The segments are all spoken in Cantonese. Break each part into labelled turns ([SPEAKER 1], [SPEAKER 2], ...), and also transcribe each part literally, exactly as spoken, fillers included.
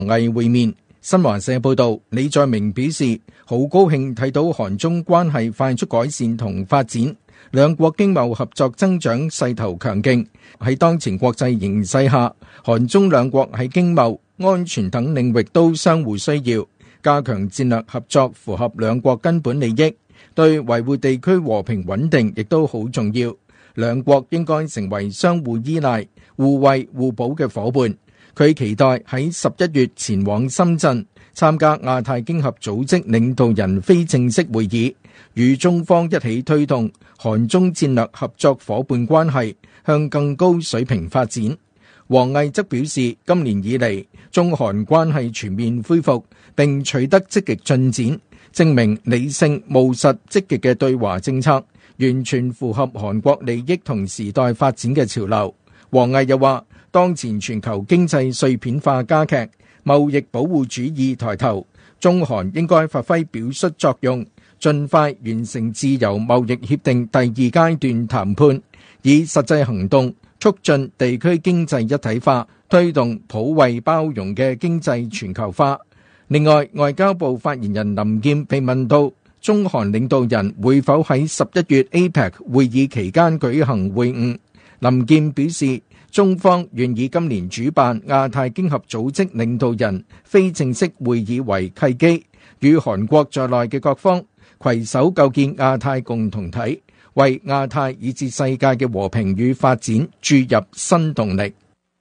[SPEAKER 1] 毅會面。新華社報道，李在明表示好高興睇到韓中關係快速改善同發展，兩國經貿合作增長勢頭強勁。喺當前國際形勢下，韓中兩國喺經貿、安全等領域都相互需要，加強戰略合作符合兩國根本利益，對維護地區和平穩定亦都好重要。兩國應該成為相互依賴、互惠互補嘅夥伴。佢期待喺十一月前往深圳參加亞太經合組織領導人非正式會議，與中方一起推動韓中戰略合作夥伴關係向更高水平發展。王毅則表示，今年以嚟，中韓關係全面恢復並取得積極進展，證明理性、務實、積極嘅對華政策完全符合韓國利益同時代發展嘅潮流。王毅又話，當前全球經濟碎片化加劇，貿易保護主義抬頭，中韓應該發揮表率作用，盡快完成自由貿易協定第二階段談判，以實際行動促進地區經濟一體化，推動普惠包容嘅經濟全球化。另外，外交部發言人林劍被問到中韓領導人會否喺十一月 A P E C 會議期間舉行會晤，林劍表示，中方願以今年主辦亞太經合組織領導人非正式會議為契機，與韓國在內嘅各方攜手構建亞太共同體，為亞太以至世界嘅和平與發展注入新動力。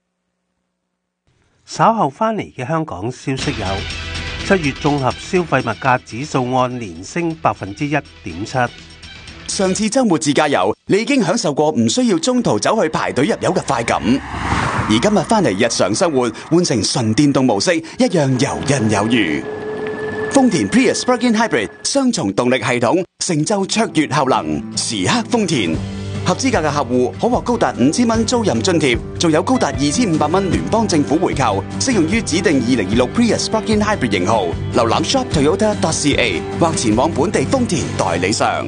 [SPEAKER 2] 稍後翻嚟嘅香港消息有：七月綜合消費物價指數按年升百分之一點七。
[SPEAKER 3] 上次週末自駕遊，你已經享受過唔需要中途走去排隊入油嘅快感，而今日翻嚟日常生活，換成純電動模式，一樣游刃有餘。豐田 Prius Plug-in Hybrid 雙重動力系統，成就卓越效能，時刻豐田。合資格嘅客戶可獲高達五千蚊租賃津貼，仲有高達二千五百蚊聯邦政府回扣，適用於指定二零二六 Prius Plug-in Hybrid 型號。瀏覽 shop toyota dot c a 或前往本地豐田代理商。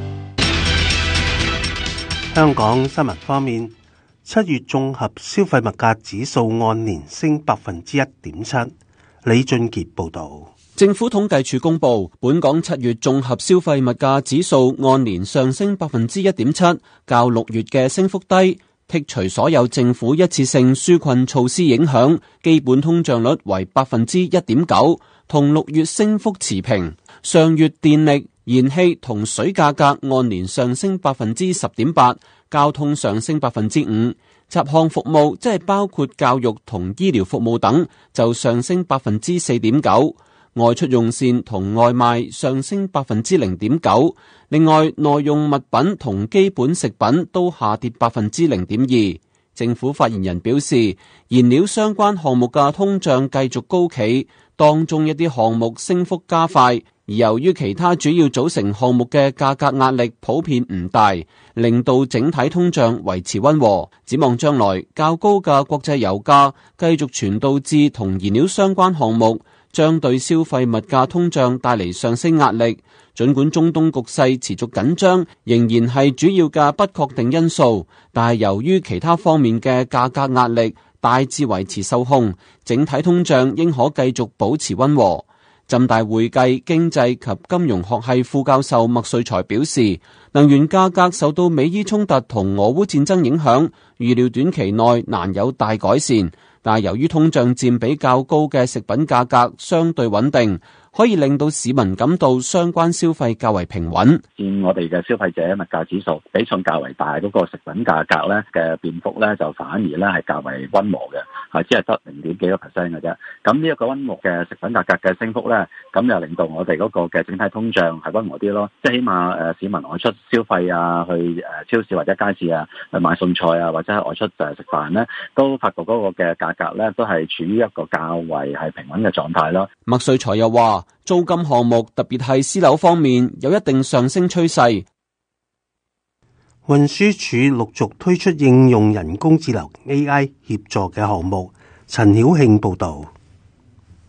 [SPEAKER 2] 香港新聞方面，七月綜合消費物價指數按年升百分之一點七。李俊傑報導。
[SPEAKER 4] 政府統計處公布，本港七月綜合消費物價指數按年上升百分之一點七，較六月嘅升幅低。剔除所有政府一次性紓困措施影響，基本通脹率為百分之一點九，同六月升幅持平。上月電力、燃氣同水價格按年上升百分之十點八，交通上升百分之五，雜項服務即係包括教育同醫療服務等就上升百分之四點九，外出用膳同外賣上升百分之零點九，另外耐用物品同基本食品都下跌百分之零點二。政府發言人表示，燃料相關項目嘅通脹繼續高企，當中一啲項目升幅加快。而由於其他主要組成項目嘅價格壓力普遍唔大，令到整體通脹維持溫和。展望將來，較高嘅國際油價繼續傳導至同燃料相關項目，將對消費物價通脹帶嚟上升壓力。儘管中東局勢持續緊張，仍然係主要嘅不確定因素，但係由於其他方面嘅價格壓力大致維持受控，整體通脹應可繼續保持溫和。浸大會計、經濟及金融學系副教授麥瑞才表示，能源價格受到美伊衝突同俄烏戰爭影響，預料短期內難有大改善，但係由於通脹佔比較高嘅食品價格相對穩定，可以令到市民感到相關消費較為平穩。
[SPEAKER 5] 佔我哋嘅消費者物價指數比重較為大嗰個食品價格咧嘅變幅咧，就反而咧係較為溫和嘅，係只係得零點幾個 percent 嘅啫。咁呢一個溫和嘅食品價格嘅升幅咧，咁又令到我哋嗰個嘅整體通脹係溫和啲咯。即係起碼誒市民外出消費啊，去誒超市或者街市啊，去買餸菜啊，或者係外出誒食飯咧，都發覺嗰個嘅價格咧都係處於一個較為係平穩嘅狀態咯。
[SPEAKER 4] 麥瑞才又話，租金項目特別係私樓方面有一定上升趨勢。
[SPEAKER 2] 運輸署陸續推出應用人工智能 A I 協助嘅項目。陳曉慶報導。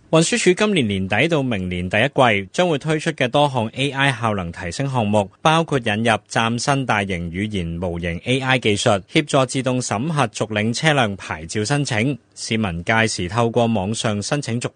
[SPEAKER 6] 運輸署今年年底到明年第一季將會推出嘅多項 A I 效能提升項目，包括引入嶄新大型語言模型 A I 技術，協助自動審核續領車輛牌照申請。市民屆時透過網上申請續